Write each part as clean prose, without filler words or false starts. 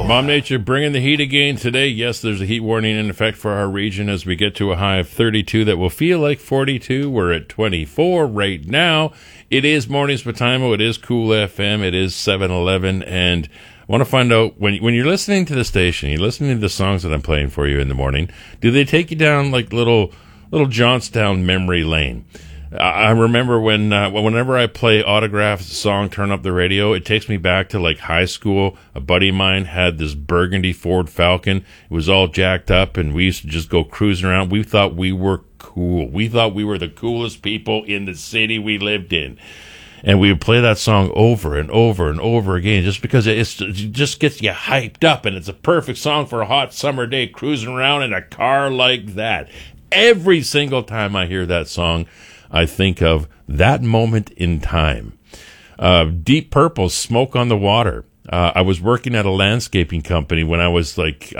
Mom Nature bringing the heat again today. Yes, there's a heat warning in effect for our region as we get to a high of 32 that will feel like 42. We're at 24 right now. It is Mornings with Timo. It is Cool FM. It is 7-Eleven. And I want to find out, when you're listening to the station, you're listening to the songs that I'm playing for you in the morning, do they take you down like little Johnstown memory lane? I remember whenever I play Autograph's song Turn Up the Radio, it takes me back to like high school. A buddy of mine had this burgundy Ford Falcon. It was all jacked up, and we used to just go cruising around. We thought we were cool. We thought we were the coolest people in the city we lived in. And we would play that song over and over and over again just because it just gets you hyped up, and it's a perfect song for a hot summer day cruising around in a car like that. Every single time I hear that song, I think of that moment in time. Deep Purple's Smoke on the Water. I was working at a landscaping company when I was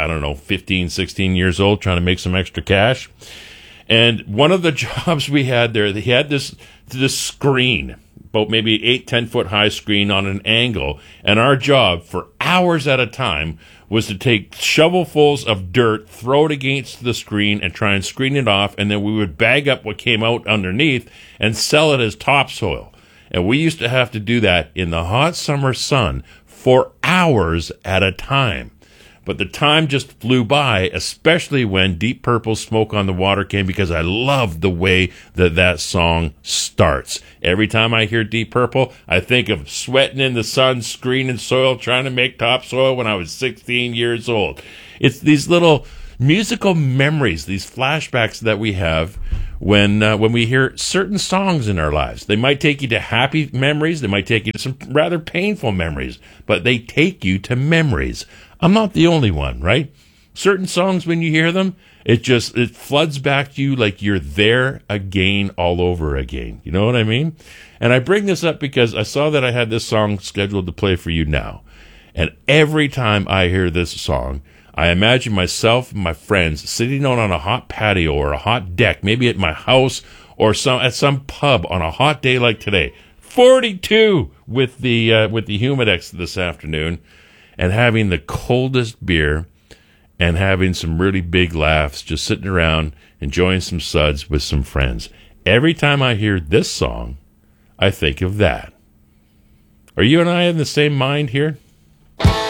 15, 16 years old, trying to make some extra cash. And one of the jobs we had there, he had this screen, about maybe 8-10 foot high screen on an angle. And our job for hours at a time was to take shovelfuls of dirt, throw it against the screen, and try and screen it off, and then we would bag up what came out underneath and sell it as topsoil. And we used to have to do that in the hot summer sun for hours at a time. But the time just flew by, especially when Deep Purple's Smoke on the Water came, because I loved the way that song starts. Every time I hear Deep Purple, I think of sweating in the sun, screening soil, trying to make topsoil when I was 16 years old. It's these little musical memories, these flashbacks that we have when we hear certain songs in our lives. They might take you to happy memories. They might take you to some rather painful memories, but they take you to memories. I'm not the only one, right? Certain songs, when you hear them, it floods back to you like you're there again, all over again. You know what I mean? And I bring this up because I saw that I had this song scheduled to play for you now. And every time I hear this song, I imagine myself and my friends sitting on a hot patio or a hot deck, maybe at my house or at some pub on a hot day like today. 42 with the Humidex this afternoon. And having the coldest beer and having some really big laughs, just sitting around enjoying some suds with some friends. Every time I hear this song, I think of that. Are you and I in the same mind here?